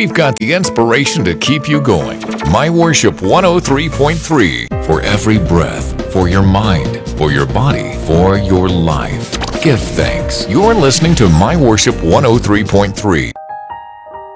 we've got the inspiration to keep you going. My Worship 103.3. For every breath, for your mind, for your body, for your life. Give thanks. You're listening to My Worship 103.3.